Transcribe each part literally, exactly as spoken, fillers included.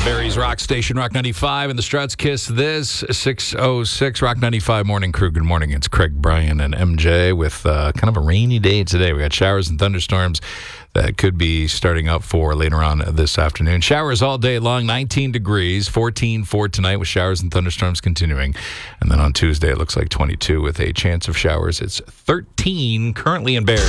Barry's Rock Station, Rock ninety-five, and the Struts Kiss This, six oh six Rock ninety-five Morning Crew. Good morning. It's Craig, Brian, and M J with uh, kind of a rainy day today. We got showers and thunderstorms that could be starting up for later on this afternoon. Showers all day long, nineteen degrees, fourteen for tonight with showers and thunderstorms continuing. And then on Tuesday, it looks like twenty-two with a chance of showers. It's thirteen currently in Barrie.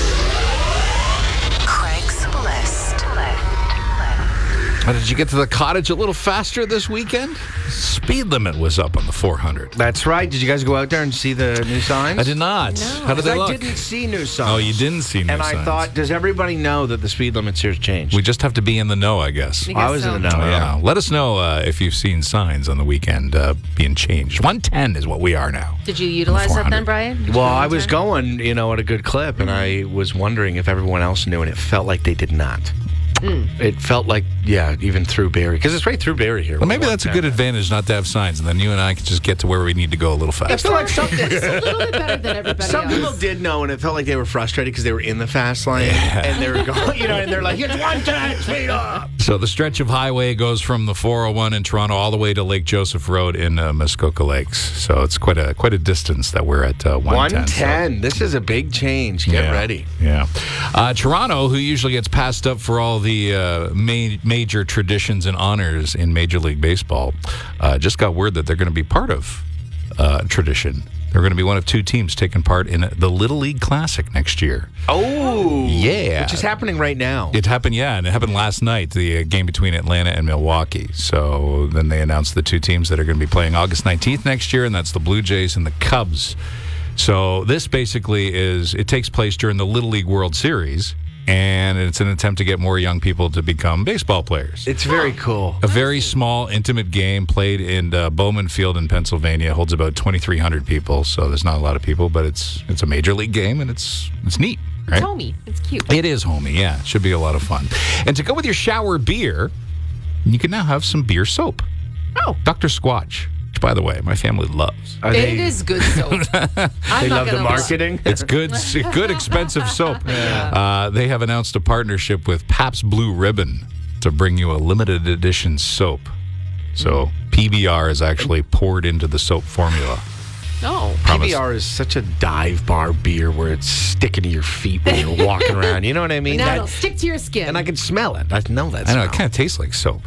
How did you get to the cottage a little faster this weekend? Speed limit was up on the four hundred. That's right. Did you guys go out there and see the new signs? I did not. No. How did they I look? I didn't see new signs. Oh, you didn't see new and signs. And I thought, does everybody know that the speed limit's here's changed? We just have to be in the know, I guess. I, guess I was so. in the know, oh, yeah. yeah. Let us know uh, if you've seen signs on the weekend uh, being changed. one ten is what we are now. Did you utilize that then, Brian? Well, I was going, you know, at a good clip, and I was wondering if everyone else knew, and it felt like they did not. Mm. It felt like, yeah, even through Barrie, because it's right through Barrie here. Well, maybe that's a good advantage not to have signs, and then you and I can just get to where we need to go a little faster. I feel like something. It's a little bit better than everybody Some else. people did know, and it felt like they were frustrated because they were in the fast lane, yeah. and they were going, you know, and they're like, it's one ten, speed up. So the stretch of highway goes from the four oh one in Toronto all the way to Lake Joseph Road in uh, Muskoka Lakes. So it's quite a quite a distance that we're at uh, one ten. one ten. So. This is a big change. Get yeah, ready. Yeah. Uh, Toronto, who usually gets passed up for all the uh, ma- major traditions and honors in Major League Baseball, uh, just got word that they're going to be part of uh, tradition. They're going to be one of two teams taking part in the Little League Classic next year. Oh, yeah. Which is happening right now. It happened, yeah, and it happened last night, the uh, game between Atlanta and Milwaukee. So then they announced the two teams that are going to be playing August nineteenth next year, and that's the Blue Jays and the Cubs. So this basically is, it takes place during the Little League World Series, and it's an attempt to get more young people to become baseball players. It's very cool. A very small, intimate game played in uh, Bowman Field in Pennsylvania. It holds about twenty-three hundred people, so there's not a lot of people, but it's it's a major league game, and it's it's neat, right? It's homey. It's cute. It is homey, yeah. It should be a lot of fun. And to go with your shower beer, you can now have some beer soap. Oh. Doctor Squatch. By the way, my family loves. It they, is good soap. They love the marketing. Lie. It's good, good, expensive soap. Yeah. Uh, they have announced a partnership with Pabst Blue Ribbon to bring you a limited edition soap. So mm. P B R is actually poured into the soap formula. Oh, P B R is such a dive bar beer where it's sticking to your feet when you're walking around. You know what I mean? Now that, it'll stick to your skin. And I can smell it. I know that I smell. know, it kind of tastes like soap.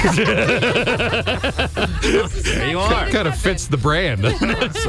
There you are. It kind of fits the brand. So,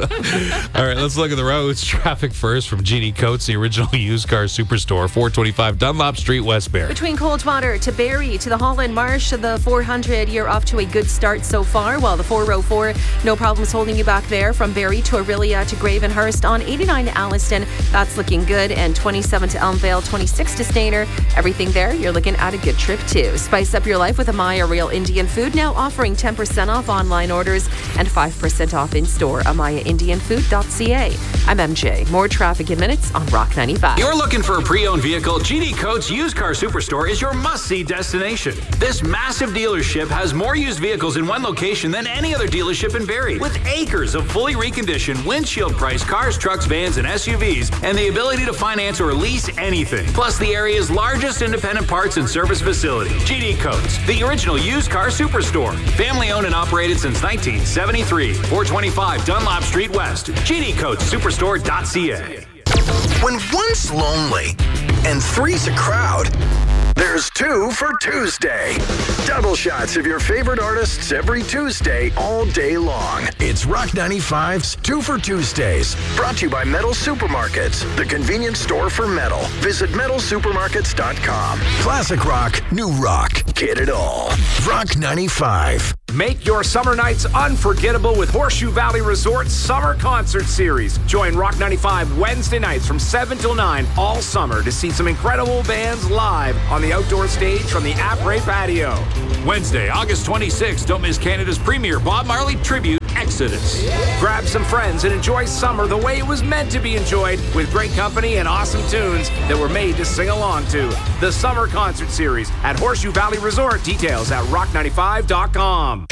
all right, let's look at the roads. Traffic first from G D Coates, the original used car superstore, four twenty-five Dunlop Street, West Barrie. Between Coldwater to Barrie to the Holland Marsh, the four hundred, you're off to a good start so far, while the four oh four, no problems holding you back there from Barrie to Orillia to Gravenhurst. On eighty-nine to Alliston, that's looking good, and twenty-seven to Elmvale, twenty-six to Stayner. Everything there, you're looking at a good trip too. Spice up your life with Amaya Real Indian Food, now offering ten percent off online orders and five percent off in store. amaya indian food dot c a. I'm M J. More traffic in minutes on Rock ninety-five. You're looking for a pre-owned vehicle? G D Coates Used Car Superstore is your must-see destination. This massive dealership has more used vehicles in one location than any other dealership in Barrie, with acres of fully reconditioned, windshield price cars, trucks, vans, and S U Vs, and the ability to finance or lease anything. Plus the area's largest independent parts and service facility. G D Coates, the original used car superstore. Family owned and operated since nineteen seventy-three. four twenty-five Dunlop Street West. G D Coates Superstore dot c a. When one's lonely and three's a crowd, there's two for Tuesday. Double shots of your favorite artists every Tuesday, all day long. It's Rock ninety-five's Two for Tuesdays. Brought to you by Metal Supermarkets, the convenience store for metal. Visit metal supermarkets dot com. Classic rock, new rock. Get it all. Rock ninety-five. Make your summer nights unforgettable with Horseshoe Valley Resort's Summer Concert Series. Join Rock ninety-five Wednesday nights from seven till nine all summer to see some incredible bands live on the outdoor stage from the Après Patio. Wednesday, August twenty-sixth, don't miss Canada's premier Bob Marley tribute, Exodus. Grab some friends and enjoy summer the way it was meant to be enjoyed, with great company and awesome tunes that were made to sing along to. The Summer Concert Series at Horseshoe Valley Resort. Details at rock ninety-five dot com. Hey,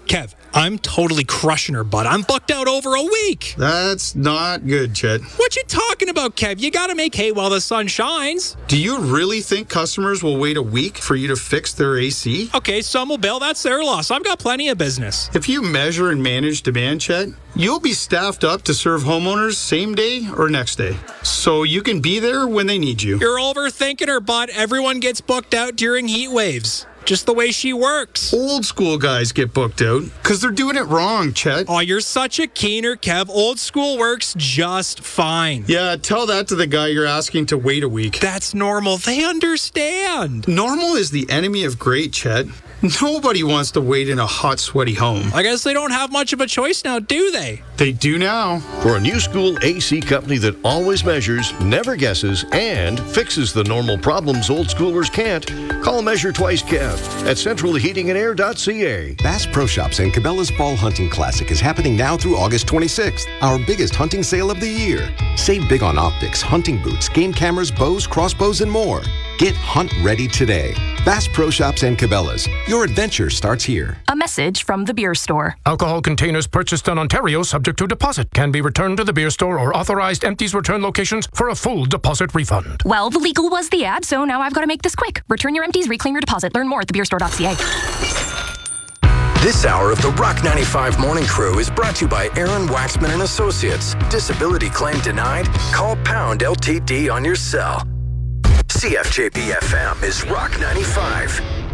Kev, I'm totally crushing her, bud. I'm booked out over a week. That's not good, Chet. What you talking about, Kev? You gotta make hay while the sun shines. Do you really think customers will wait a week for you to fix their A C? Okay, some will bail. That's their loss. I've got plenty of business. If you measure and manage demand, Chet, you'll be staffed up to serve homeowners same day or next day. So you can be there when they need you. You're overthinking her, bud. Everyone gets booked out during heat waves. Just the way she works. Old school guys get booked out because they're doing it wrong, Chet. Oh, you're such a keener, Kev. Old school works just fine. Yeah, tell that to the guy you're asking to wait a week. That's normal. They understand. Normal is the enemy of great, Chet. Nobody wants to wait in a hot, sweaty home. I guess they don't have much of a choice now, do they? They do now. For a new school A C company that always measures, never guesses, and fixes the normal problems old schoolers can't, call Measure Twice Kev at central heating and air dot c a. Bass Pro Shops and Cabela's Fall Hunting Classic is happening now through August twenty-sixth, our biggest hunting sale of the year. Save big on optics, hunting boots, game cameras, bows, crossbows, and more. Get hunt ready today. Bass Pro Shops and Cabela's. Your adventure starts here. A message from the beer store. Alcohol containers purchased in Ontario subject to deposit can be returned to the beer store or authorized empties return locations for a full deposit refund. Well, the legal was the ad, so now I've got to make this quick. Return your empties, reclaim your deposit. Learn more at the beer store dot c a. This hour of the Rock ninety-five Morning Crew is brought to you by Aaron Waxman and Associates. Disability claim denied? Call pound L T D on your cell. C F J P F M is Rock ninety-five.